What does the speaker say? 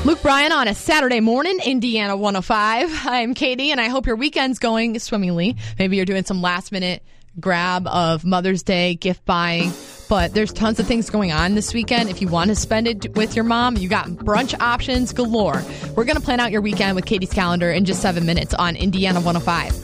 Luke Bryan on a Saturday morning, Indiana 105. I'm Katie, and I hope your weekend's going swimmingly. Maybe you're doing some last-minute grab of Mother's Day gift buying, but there's tons of things going on this weekend. If you want to spend it with your mom, you got brunch options galore. We're going to plan out your weekend with Katie's calendar in just 7 minutes on Indiana 105.